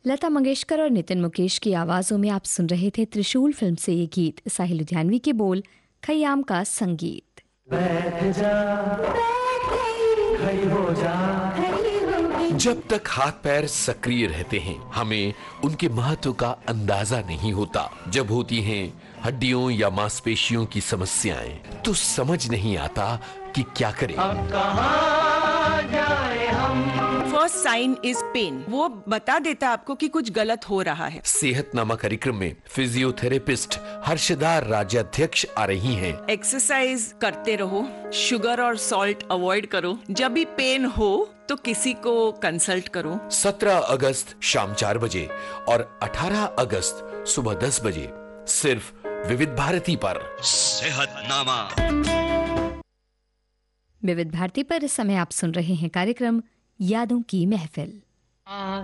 लता मंगेशकर और नितिन मुकेश की आवाजों में आप सुन रहे थे त्रिशूल फिल्म से ये गीत। साहिल लुधियानवी के बोल, खयाम का संगीत। बैठ जा, खड़ी हो जा। जब तक हाथ पैर सक्रिय रहते हैं हमें उनके महत्व का अंदाजा नहीं होता। जब होती हैं हड्डियों या मांसपेशियों की समस्याएं तो समझ नहीं आता कि क्या करें। अब कहाँ जाए हम। फर्स्ट साइन इज पेन, वो बता देता आपको कि कुछ गलत हो रहा है। सेहतनामा कार्यक्रम में फिजियोथेरेपिस्ट हर्षदा राज्याध्यक्ष आ रही हैं। एक्सरसाइज करते रहो, शुगर और सॉल्ट अवॉइड करो, जब भी पेन हो तो किसी को कंसल्ट करो। 17 अगस्त शाम 4 बजे और 18 अगस्त सुबह 10 बजे सिर्फ विविध भारती पर। सेहतनामा। विविध भारती पर इस समय आप सुन रहे हैं कार्यक्रम यादों की महफिल।